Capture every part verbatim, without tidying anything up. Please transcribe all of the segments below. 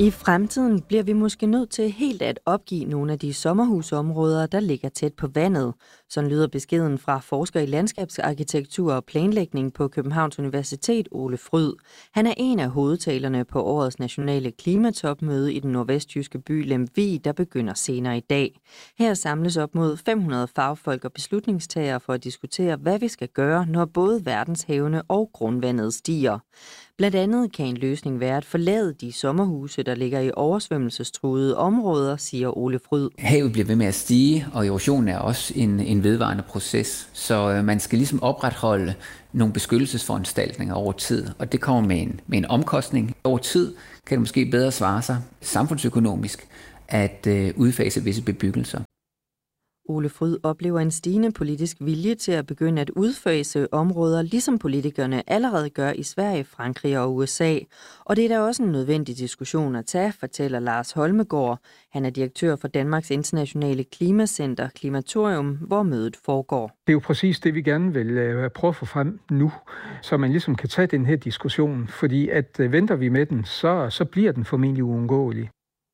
I fremtiden bliver vi måske nødt til helt at opgive nogle af de sommerhusområder, der ligger tæt på vandet. Sådan lyder beskeden fra forsker i landskabsarkitektur og planlægning på Københavns Universitet, Ole Fryd. Han er en af hovedtalerne på årets nationale klimatopmøde i den nordvestjyske by Lemvig, der begynder senere i dag. Her samles op mod fem hundrede fagfolk og beslutningstagere for at diskutere, hvad vi skal gøre, når både verdenshavene og grundvandet stiger. Blandt andet kan en løsning være at forlade de sommerhuse, der ligger i oversvømmelsestruede områder, siger Ole Fryd. Havet bliver ved med at stige, og erosion er også en, en vedvarende proces. Så øh, man skal ligesom opretholde nogle beskyttelsesforanstaltninger over tid, og det kommer med en, med en omkostning. Over tid kan det måske bedre svare sig samfundsøkonomisk at øh, udfase visse bebyggelser. Ole Fryd oplever en stigende politisk vilje til at begynde at udfase områder, ligesom politikerne allerede gør i Sverige, Frankrig og U S A. Og det er da også en nødvendig diskussion at tage, fortæller Lars Holmegård. Han er direktør for Danmarks Internationale Klimacenter, Klimatorium, hvor mødet foregår. Det er jo præcis det, vi gerne vil prøve at få frem nu, så man ligesom kan tage den her diskussion. Fordi at venter vi med den, så, så bliver den formentlig uundgåelig.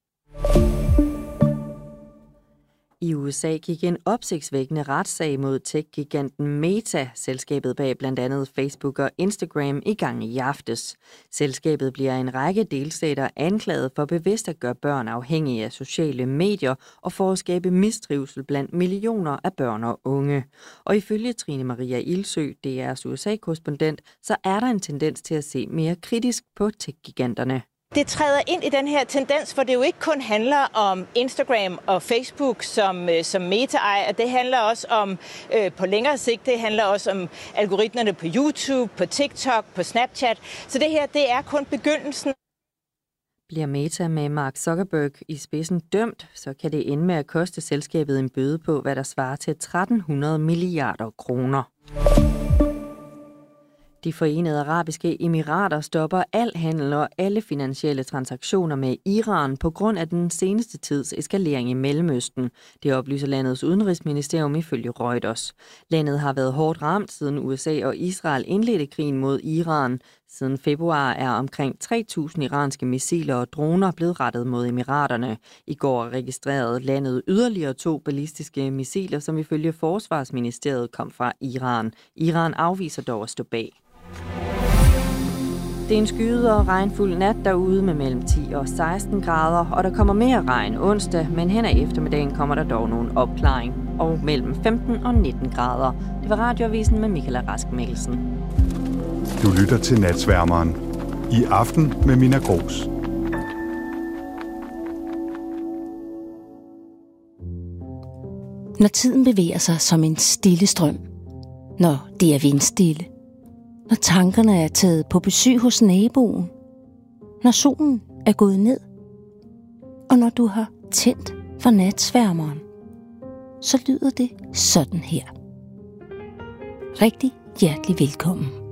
I U S A gik en opsigtsvækkende retssag mod tech-giganten Meta, selskabet bag blandt andet Facebook og Instagram, i gang i aftes. Selskabet bliver en række delstater anklaget for bevidst at gøre børn afhængige af sociale medier og for at skabe mistrivsel blandt millioner af børn og unge. Og ifølge Trine Maria Ildsø, D R's U S A-korrespondent, så er der en tendens til at se mere kritisk på tech-giganterne. Det træder ind i den her tendens, for det jo ikke kun handler om Instagram og Facebook, som, som Meta ejer. Det handler også om, øh, på længere sigt, det handler også om algoritmerne på YouTube, på TikTok, på Snapchat. Så det her, det er kun begyndelsen. Bliver Meta med Mark Zuckerberg i spidsen dømt, så kan det ende med at koste selskabet en bøde på, hvad der svarer til tretten hundrede milliarder kroner. De Forenede Arabiske Emirater stopper al handel og alle finansielle transaktioner med Iran på grund af den seneste tids eskalering i Mellemøsten. Det oplyser landets udenrigsministerium ifølge Reuters. Landet har været hårdt ramt siden U S A og Israel indledte krigen mod Iran. Siden februar er omkring tre tusind iranske missiler og droner blevet rettet mod Emiraterne. I går registrerede landet yderligere to ballistiske missiler, som ifølge Forsvarsministeriet kom fra Iran. Iran afviser dog at stå bag. Det er en skyet og regnfuld nat derude med mellem ti og seksten grader, og der kommer mere regn onsdag, men hen ad eftermiddagen kommer der dog nogen opklaring, og mellem femten og nitten grader. Det var Radioavisen med Michaela Rask Mikkelsen. Du lytter til Natsværmeren. I aften med Mina Gros. Når tiden bevæger sig som en stille strøm, når det er vindstille, når tankerne er taget på besøg hos naboen, når solen er gået ned, og når du har tændt for natsværmeren, så lyder det sådan her. Rigtig hjertelig velkommen.